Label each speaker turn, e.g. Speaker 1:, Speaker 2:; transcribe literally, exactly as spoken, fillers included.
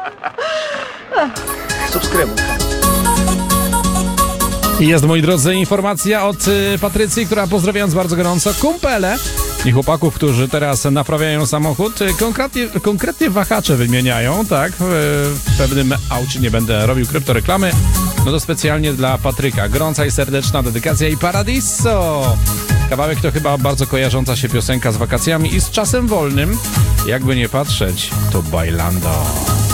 Speaker 1: Subskrybuj.
Speaker 2: Jest, moi drodzy, informacja od y, Patrycji, która pozdrawiając bardzo gorąco kumpele i chłopaków, którzy teraz naprawiają samochód, y, konkretnie, konkretnie wahacze wymieniają, tak, w, w pewnym aucie, nie będę robił kryptoreklamy, no to specjalnie dla Patryka. Gorąca i serdeczna dedykacja i Paradiso! Kawałek to chyba bardzo kojarząca się piosenka z wakacjami i z czasem wolnym. Jakby nie patrzeć, to Bailando.